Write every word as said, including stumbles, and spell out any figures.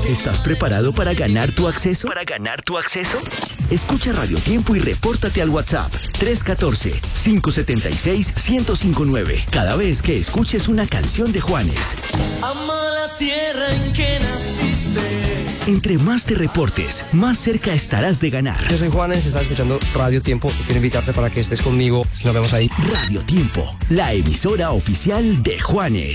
¿Estás preparado para ganar tu acceso? ¿Para ganar tu acceso? Escucha Radio Tiempo y repórtate al WhatsApp tres uno cuatro, cinco siete seis, uno cero cinco nueve cada vez que escuches una canción de Juanes. Amo la tierra en que naciste. Entre más te reportes, más cerca estarás de ganar. Yo soy Juanes, estás escuchando Radio Tiempo y quiero invitarte para que estés conmigo. Nos vemos ahí. Radio Tiempo, la emisora oficial de Juanes.